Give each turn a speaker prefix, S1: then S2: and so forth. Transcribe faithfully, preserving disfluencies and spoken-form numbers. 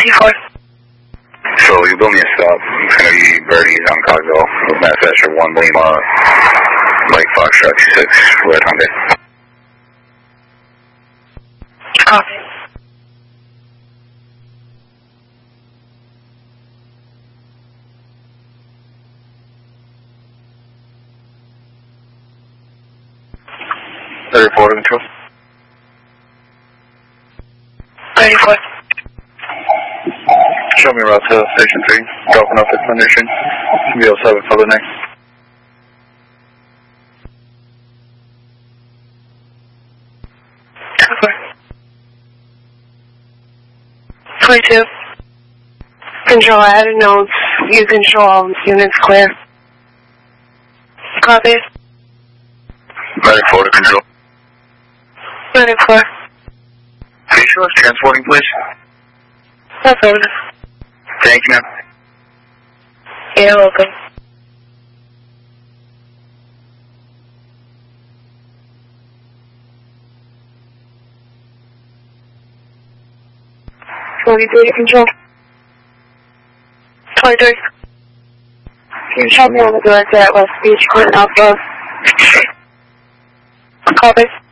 S1: T four.
S2: So you build me a stop. It's going to be Birdie's on Cogville. Massasher one Lima, Mike Foxtrot two six, Red Hyundai.
S1: Copy.
S2: thirty-four to control.
S1: thirty-four.
S2: Show me route to Station three, dropping off at Thundershin. B oh seven for the next.
S1: twenty-two. Control, I added notes. You control all units clear. Copy.
S2: ninety-four to control.
S1: ninety-four.
S2: Can you show us transporting, please?
S1: Affirmative.
S2: Thank you, ma'am.
S1: You're welcome. twenty-three to control. twenty-three.
S2: Can you show
S1: Help
S2: me?
S1: me on the director at West Beach, Clinton Alpha. Copy.